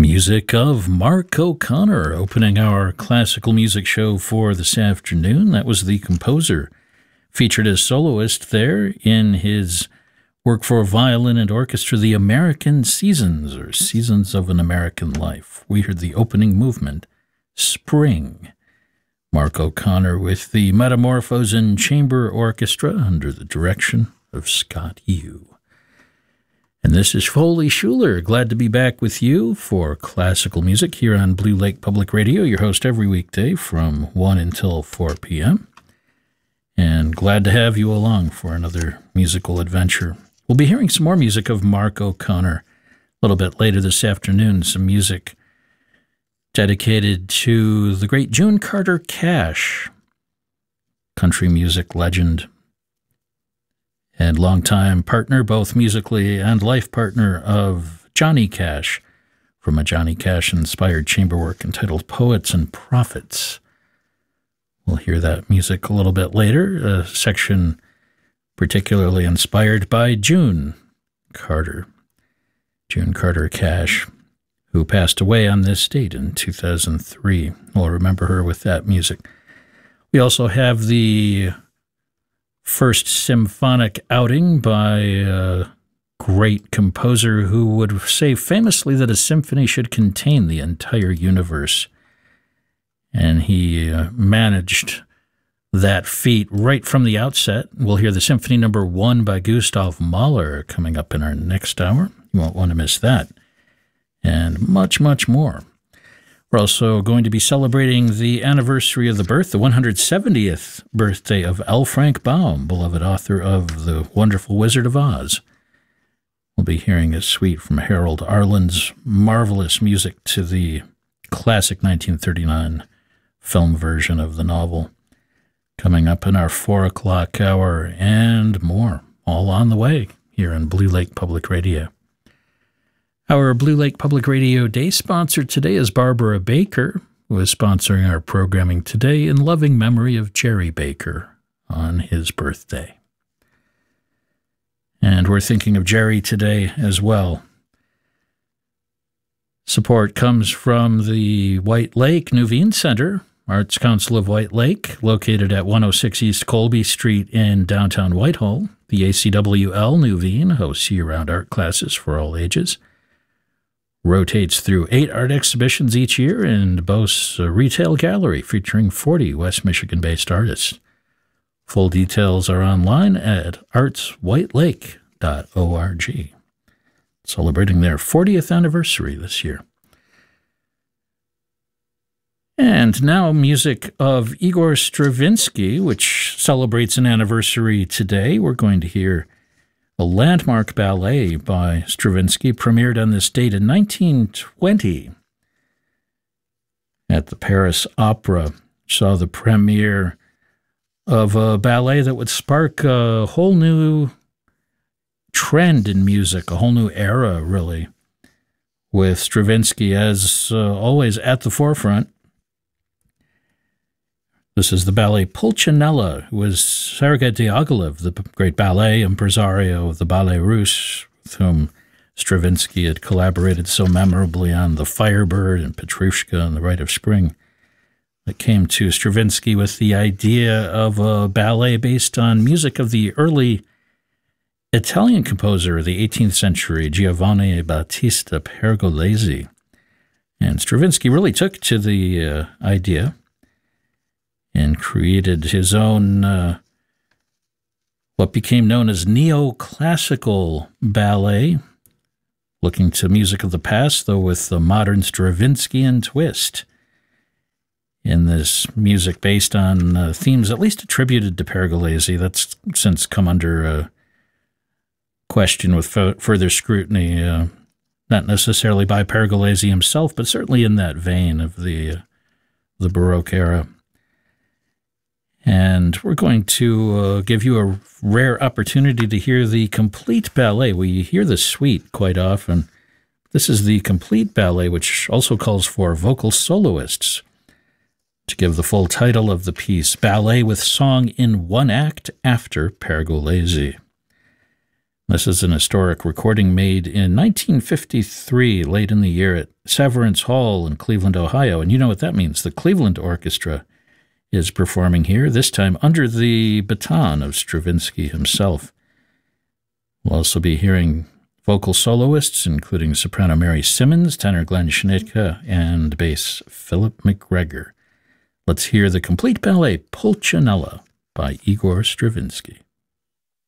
Music of Mark O'Connor opening our classical music show for this afternoon. That was the composer featured as soloist there in his work for violin and orchestra, The American Seasons, or Seasons of an American Life. We heard the opening movement, Spring. Mark O'Connor with the Metamorphosen Chamber Orchestra under the direction of Scott Yu. And this is Foley Schuler. Glad to be back with you for classical music here on Blue Lake Public Radio, your host every weekday from 1 until 4 p.m. And glad to have you along for another musical adventure. We'll be hearing some more music of Mark O'Connor a little bit later this afternoon, some music dedicated to the great June Carter Cash, country music legend and longtime partner, both musically and life partner, of Johnny Cash, from a Johnny Cash-inspired chamber work entitled Poets and Prophets. We'll hear that music a little bit later, a section particularly inspired by June Carter Cash, who passed away on this date in 2003. We'll remember her with that music. We also have the first symphonic outing by a great composer who would say famously that a symphony should contain the entire universe. And he managed that feat right from the outset. We'll hear the Symphony No. 1 by Gustav Mahler coming up in our next hour. You won't want to miss that. And much, much more. We're also going to be celebrating the anniversary of the birth, the 170th birthday of L. Frank Baum, beloved author of The Wonderful Wizard of Oz. We'll be hearing a suite from Harold Arlen's marvelous music to the classic 1939 film version of the novel, coming up in our 4 o'clock hour, and more, all on the way here on Blue Lake Public Radio. Our Blue Lake Public Radio Day sponsor today is Barbara Baker, who is sponsoring our programming today in loving memory of Jerry Baker on his birthday. And we're thinking of Jerry today as well. Support comes from the White Lake Nuveen Center, Arts Council of White Lake, located at 106 East Colby Street in downtown Whitehall. The ACWL Nuveen hosts year-round art classes for all ages, rotates through 8 art exhibitions each year, and boasts a retail gallery featuring 40 West Michigan-based artists. Full details are online at artswhitelake.org. Celebrating their 40th anniversary this year. And now music of Igor Stravinsky, which celebrates an anniversary today. We're going to hear a landmark ballet by Stravinsky, premiered on this date in 1920 at the Paris Opera. Saw the premiere of a ballet that would spark a whole new trend in music, a whole new era, really, with Stravinsky as always at the forefront. This is the ballet Pulcinella, who was Sergei Diaghilev, the great ballet impresario of the Ballet Russe, with whom Stravinsky had collaborated so memorably on The Firebird and Petrushka and The Rite of Spring. It came to Stravinsky with the idea of a ballet based on music of the early Italian composer of the 18th century, Giovanni Battista Pergolesi. And Stravinsky really took to the idea and created his own, what became known as neoclassical ballet, looking to music of the past, though with the modern Stravinsky twist. In this music based on themes at least attributed to Pergolesi, that's since come under question with further scrutiny, not necessarily by Pergolesi himself, but certainly in that vein of the Baroque era. And we're going to give you a rare opportunity to hear the complete ballet. We hear the suite quite often. This is the complete ballet, which also calls for vocal soloists. To give the full title of the piece, Ballet with Song in One Act after Pergolesi. This is an historic recording made in 1953, late in the year at Severance Hall in Cleveland, Ohio. And you know what that means. The Cleveland Orchestra is performing here, this time under the baton of Stravinsky himself. We'll also be hearing vocal soloists, including soprano Mary Simmons, tenor Glenn Schnittke, and bass Philip McGregor. Let's hear the complete ballet Pulcinella by Igor Stravinsky.